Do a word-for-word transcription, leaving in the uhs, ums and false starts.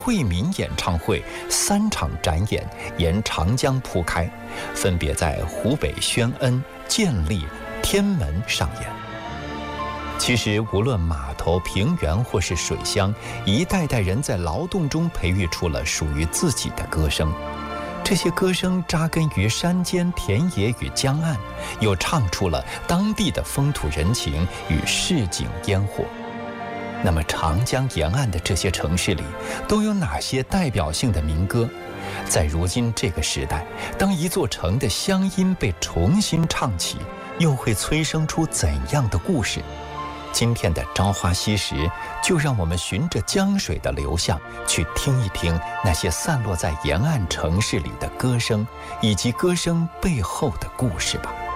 惠民演唱会三场展演沿长江铺开，分别在湖北宣恩、建立、天门上演。其实，无论码头、平原或是水乡，一代代人在劳动中培育出了属于自己的歌声。这些歌声扎根于山间、田野与江岸，又唱出了当地的风土人情与市井烟火。那么，长江沿岸的这些城市里，都有哪些代表性的民歌？在如今这个时代，当一座城的乡音被重新唱起，又会催生出怎样的故事？今天的《朝花夕拾》，就让我们循着江水的流向，去听一听那些散落在沿岸城市里的歌声，以及歌声背后的故事吧。